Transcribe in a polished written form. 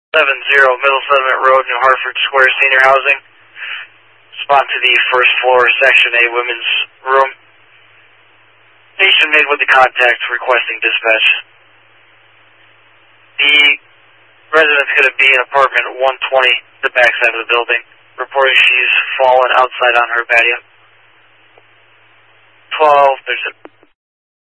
Middle Settlement Road, New Hartford Square Senior Housing. Respond to the first floor, Section A women's room. Nation made with the contact requesting dispatch. The resident's going to be in apartment 120, the backside of the building. Reporting she's fallen outside on her patio. 12, there's an